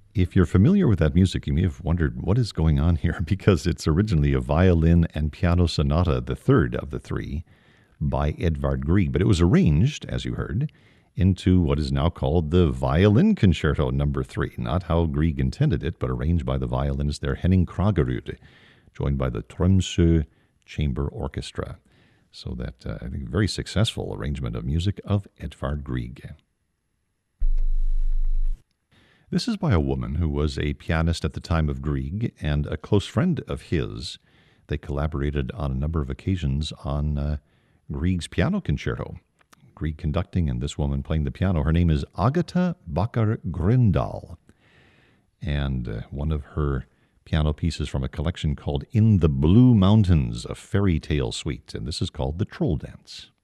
If you're familiar with that music, you may have wondered what is going on here because it's originally a violin and piano sonata, the third of the three, by Edvard Grieg. But it was arranged, as you heard, into what is now called the Violin Concerto Number 3. Not how Grieg intended it, but arranged by the violinist there, Henning Kragerud, joined by the Tromsø Chamber Orchestra. So that, I think, very successful arrangement of music of Edvard Grieg. This is by a woman who was a pianist at the time of Grieg and a close friend of his. They collaborated on a number of occasions on Grieg's piano concerto. Grieg conducting and this woman playing the piano. Her name is Agatha Bakker Grøndahl. And one of her piano pieces from a collection called In the Blue Mountains, a fairy tale suite. And this is called The Troll Dance.